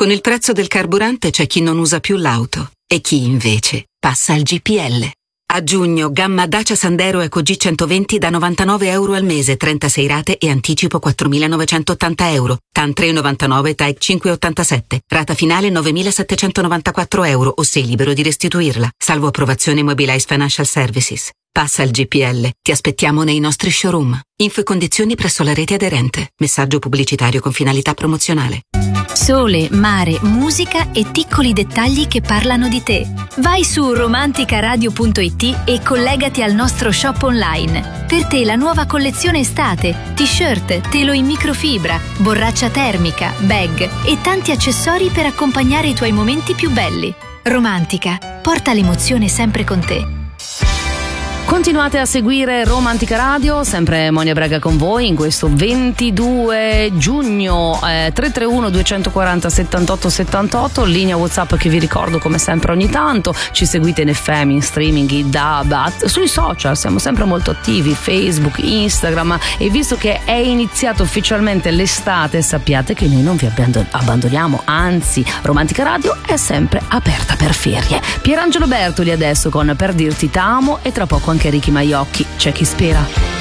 Con il prezzo del carburante c'è chi non usa più l'auto e chi invece passa al GPL. A giugno, gamma Dacia Sandero Eco G120 da €99 al mese, 36 rate e anticipo €4.980. TAN 3,99, TAEC 5,87. Rata finale €9.794 o sei libero di restituirla. Salvo approvazione Mobilize Financial Services. Passa al GPL. Ti aspettiamo nei nostri showroom. Info e condizioni presso la rete aderente. Messaggio pubblicitario con finalità promozionale. Sole, mare, musica e piccoli dettagli che parlano di te. Vai su romanticaradio.it e collegati al nostro shop online. Per te la nuova collezione estate, t-shirt, telo in microfibra, borraccia termica, bag e tanti accessori per accompagnare i tuoi momenti più belli. Romantica, porta l'emozione sempre con te. Continuate a seguire Romantica Radio, sempre Monia Braga con voi in questo 22 giugno, 331 240 78 78, linea WhatsApp che vi ricordo come sempre ogni tanto, ci seguite in FM, in streaming, in DAB, sui social siamo sempre molto attivi, Facebook, Instagram, e visto che è iniziato ufficialmente l'estate sappiate che noi non vi abbandoniamo, anzi Romantica Radio è sempre aperta per ferie. Pierangelo Bertoli adesso con Per dirti t'amo e tra poco anche Ricky Maiocchi, c'è chi spera.